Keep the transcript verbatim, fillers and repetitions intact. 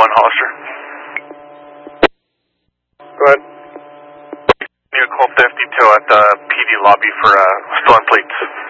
one, Hollister. Go ahead. Need a call theft detail at the P D lobby for uh, stolen plates.